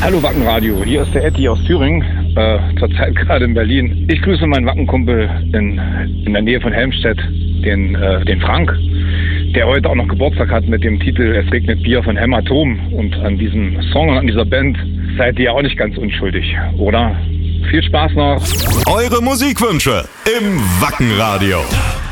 Hallo Wackenradio, hier ist der Etti aus Thüringen, zurzeit gerade in Berlin. Ich grüße meinen Wackenkumpel in der Nähe von Helmstedt, den Frank, der heute auch noch Geburtstag hat mit dem Titel Es regnet Bier von Hämatom. Und an diesem Song und an dieser Band seid ihr auch nicht ganz unschuldig, oder? Viel Spaß noch. Eure Musikwünsche im Wackenradio.